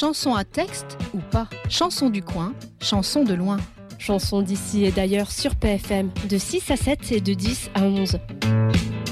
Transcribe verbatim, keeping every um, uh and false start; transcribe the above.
Chanson à texte ou pas? Chanson du coin, chanson de loin. Chanson d'ici et d'ailleurs sur P F M, de six à sept et de dix à onze.